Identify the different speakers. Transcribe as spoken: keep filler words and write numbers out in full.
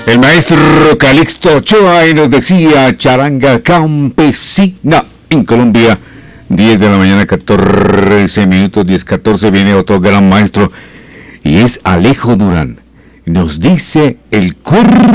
Speaker 1: El maestro Calixto Ochoa y nos decía charanga campesina en Colombia. diez de la mañana, catorce minutos, diez catorce, viene otro gran maestro y es Alejo Durán. Nos dice el curro